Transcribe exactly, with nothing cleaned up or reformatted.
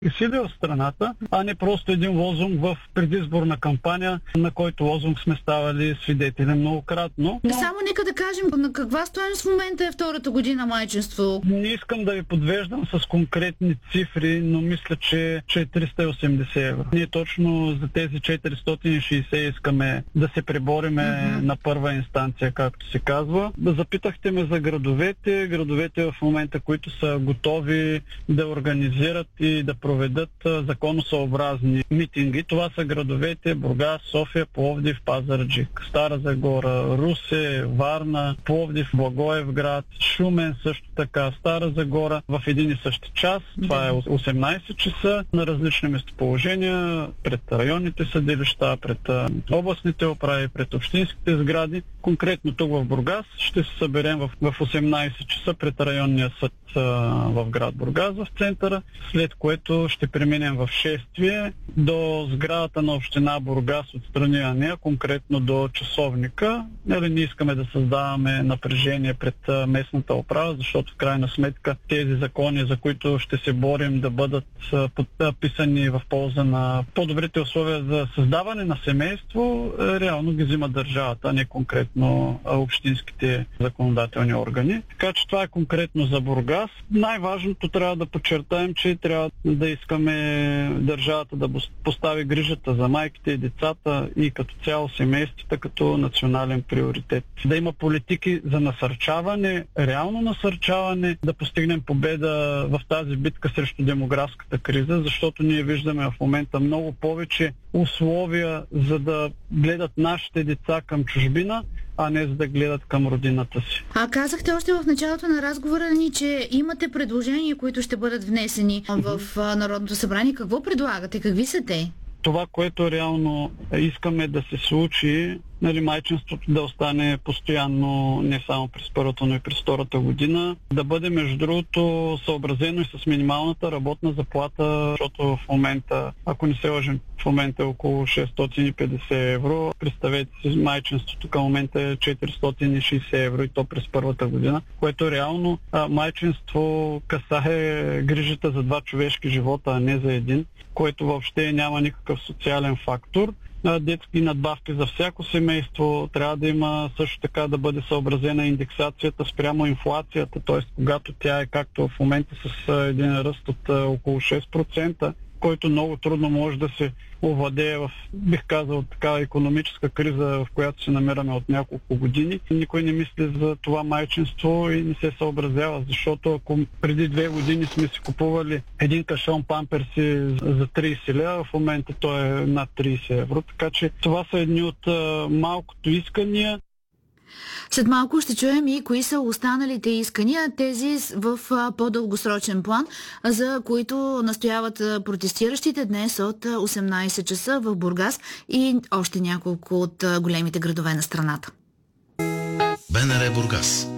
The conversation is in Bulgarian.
сили в страната, а не просто един лозунг в предизборна кампания, на който лозунг сме ставали свидетели многократно. Но... Само нека да кажем на каква стойност в момента е втората година майчинство. Не искам да ви подвеждам с конкретни цифри, но мисля, че четиристотин и осемдесет евро. Ние точно за тези четиристотин и шейсет искаме да се пребориме mm-hmm. на първа инстанция, както се казва. Запитахте ме за градовете. Градовете в момента, които са готови да организират и да проведат законосъобразни митинги. Това са градовете Бургас, София, Пловдив, Пазарджик, Стара Загора, Русе, Варна, Пловдив, Благоевград, Шумен също така, Стара Загора в един и същи час. Това е осемнайсет часа на различни местоположения пред районните съдилища, пред областните управи, пред общинските сгради. Конкретно тук в Бургас ще се съберем в, в осемнайсет часа пред районния съд в град Бургас в центъра, след което ще преминем в шествие до сградата на община Бургас отстрани на нея, конкретно до часовника. Нали, не искаме да създаваме напрежение пред местната управа, защото в крайна сметка тези закони, за които ще се борим да бъдат подписани в полза на по-добрите условия за създаване на семейство, реално ги взима държавата, а не конкретно общинските законодателни органи. Така че това е конкретно за Бургас. Най-важното трябва да подчертаем, че трябва да искаме държавата да постави грижата за майките и децата и като цяло семействата като национален приоритет. Да има политики за насърчаване, реално насърчаване, да постигнем победа в тази битка срещу демографската криза, защото ние виждаме в момента много повече условия за да гледат нашите деца към чужбина, а не за да гледат към родината си. А казахте още в началото на разговора ни, че имате предложения, които ще бъдат внесени в Народното събрание. Какво предлагате? Какви са те? Това, което реално искаме да се случи, нали, майчинството да остане постоянно не само през първата, но и през втората година, да бъде между другото съобразено и с минималната работна заплата, защото в момента, ако не се лъжим, в момента е около шестстотин и петдесет евро. Представете си, майчинството към момента е четиристотин и шейсет евро и то през първата година, което реално а, майчинство касае грижата за два човешки живота, а не за един, което въобще няма никакъв социален фактор. Детски надбавки за всяко семейство, трябва да има също така да бъде съобразена индексацията спрямо инфлацията, т.е. когато тя е както в момента с един ръст от около шест процента, който много трудно може да се овладее в, бих казал, такава икономическа криза, в която се намираме от няколко години. Никой не мисли за това майчинство и не се съобразява, защото ако преди две години сме си купували един кашон памперси за трийсет лева, в момента той е над трийсет евро. Така че това са едни от а, малкото искания. След малко ще чуем и кои са останалите искания, тези в по-дългосрочен план, за които настояват протестиращите днес от осемнайсет часа в Бургас и още няколко от големите градове на страната. БНР Бургас.